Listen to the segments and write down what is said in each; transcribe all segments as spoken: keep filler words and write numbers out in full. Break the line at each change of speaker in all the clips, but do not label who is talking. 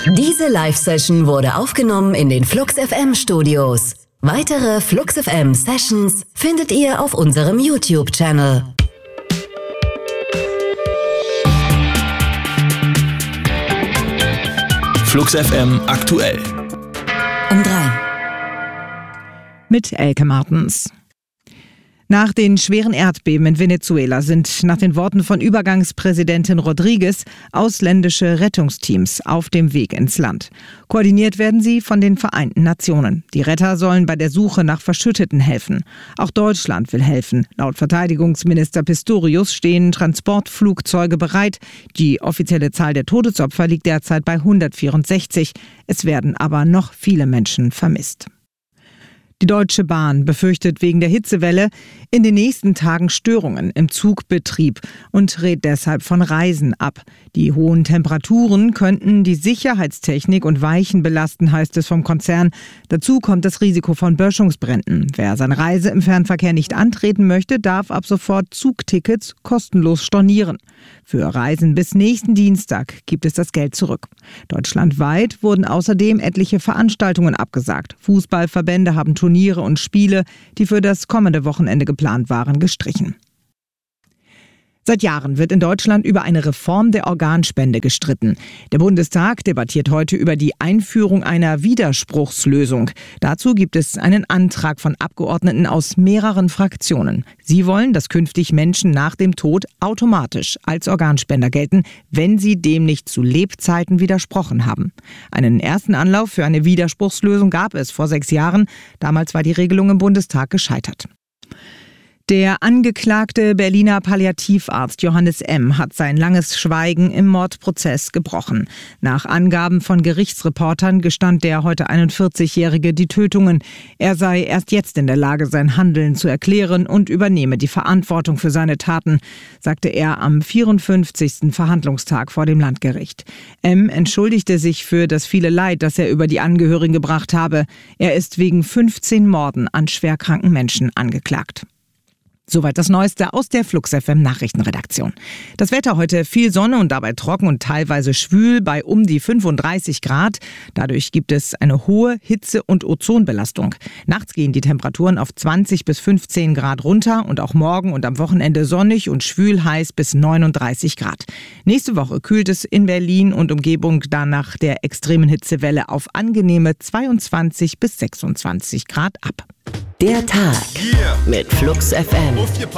Diese Live-Session wurde aufgenommen in den Flux F M Studios. Weitere Flux F M Sessions findet ihr auf unserem YouTube-Channel.
Flux F M aktuell.
Um drei.
Mit Elke Martens. Nach den schweren Erdbeben in Venezuela sind nach den Worten von Übergangspräsidentin Rodriguez ausländische Rettungsteams auf dem Weg ins Land. Koordiniert werden sie von den Vereinten Nationen. Die Retter sollen bei der Suche nach Verschütteten helfen. Auch Deutschland will helfen. Laut Verteidigungsminister Pistorius stehen Transportflugzeuge bereit. Die offizielle Zahl der Todesopfer liegt derzeit bei hundertvierundsechzig. Es werden aber noch viele Menschen vermisst. Die Deutsche Bahn befürchtet wegen der Hitzewelle in den nächsten Tagen Störungen im Zugbetrieb und rät deshalb von Reisen ab. Die hohen Temperaturen könnten die Sicherheitstechnik und Weichen belasten, heißt es vom Konzern. Dazu kommt das Risiko von Böschungsbränden. Wer seine Reise im Fernverkehr nicht antreten möchte, darf ab sofort Zugtickets kostenlos stornieren. Für Reisen bis nächsten Dienstag gibt es das Geld zurück. Deutschlandweit wurden außerdem etliche Veranstaltungen abgesagt. Fußballverbände haben Turniere und Spiele, die für das kommende Wochenende geplant waren, gestrichen. Seit Jahren wird in Deutschland über eine Reform der Organspende gestritten. Der Bundestag debattiert heute über die Einführung einer Widerspruchslösung. Dazu gibt es einen Antrag von Abgeordneten aus mehreren Fraktionen. Sie wollen, dass künftig Menschen nach dem Tod automatisch als Organspender gelten, wenn sie dem nicht zu Lebzeiten widersprochen haben. Einen ersten Anlauf für eine Widerspruchslösung gab es vor sechs Jahren. Damals war die Regelung im Bundestag gescheitert. Der angeklagte Berliner Palliativarzt Johannes M. hat sein langes Schweigen im Mordprozess gebrochen. Nach Angaben von Gerichtsreportern gestand der heute einundvierzigjährige die Tötungen. Er sei erst jetzt in der Lage, sein Handeln zu erklären und übernehme die Verantwortung für seine Taten, sagte er am vierundfünfzigsten Verhandlungstag vor dem Landgericht. M. entschuldigte sich für das viele Leid, das er über die Angehörigen gebracht habe. Er ist wegen fünfzehn Morden an schwerkranken Menschen angeklagt. Soweit das Neueste aus der Flux F M Nachrichtenredaktion. Das Wetter heute viel Sonne und dabei trocken und teilweise schwül bei um die fünfunddreißig Grad. Dadurch gibt es eine hohe Hitze- und Ozonbelastung. Nachts gehen die Temperaturen auf zwanzig bis fünfzehn Grad runter und auch morgen und am Wochenende sonnig und schwül heiß bis neununddreißig Grad. Nächste Woche kühlt es in Berlin und Umgebung dann nach der extremen Hitzewelle auf angenehme zweiundzwanzig bis sechsundzwanzig Grad ab.
Der Tag mit Flux F M.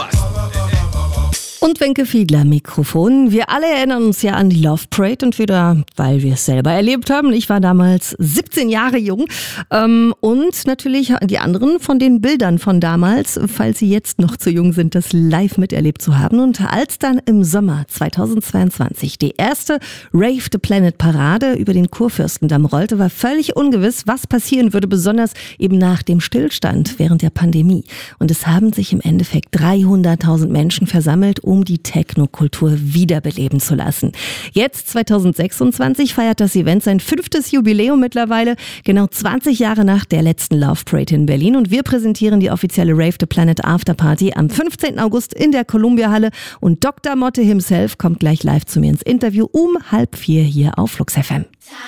Und Wenke Fiedler Mikrofon. Wir alle erinnern uns ja an die Love Parade und wieder, weil wir es selber erlebt haben. Ich war damals siebzehn Jahre jung. Ähm, und natürlich die anderen von den Bildern von damals, falls sie jetzt noch zu jung sind, das live miterlebt zu haben. Und als dann im Sommer zweitausendzweiundzwanzig die erste Rave the Planet Parade über den Kurfürstendamm rollte, war völlig ungewiss, was passieren würde, besonders eben nach dem Stillstand während der Pandemie. Und es haben sich im Endeffekt dreihunderttausend Menschen versammelt, um die Technokultur wiederbeleben zu lassen. Jetzt, zweitausendsechsundzwanzig, feiert das Event sein fünftes Jubiläum mittlerweile, genau zwanzig Jahre nach der letzten Love Parade in Berlin. Und wir präsentieren die offizielle Rave the Planet Afterparty am fünfzehnten August in der Columbia Halle. Und Doktor Motte himself kommt gleich live zu mir ins Interview um halb vier hier auf Flux F M.